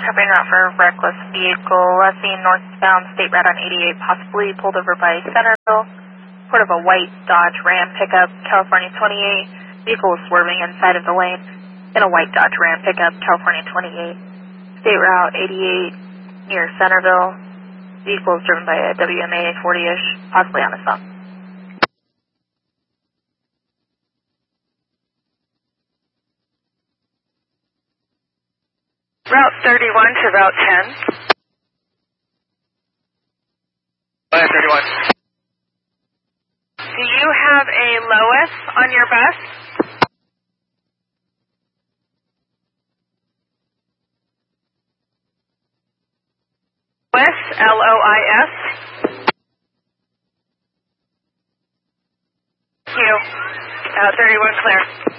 Chopping route for reckless vehicle, last seen northbound state route on 88, possibly pulled over by Centerville. Report of a white Dodge Ram pickup, California 28. Vehicle was swerving inside of the lane in a white Dodge Ram pickup, California 28. State route 88 near Centerville. Vehicle is driven by a WMA 40-ish, possibly on his phone. Route 31 to Route 10. Route 31. Do you have a Lois on your bus? Lois, L-O-I-S. Thank you. 31 clear.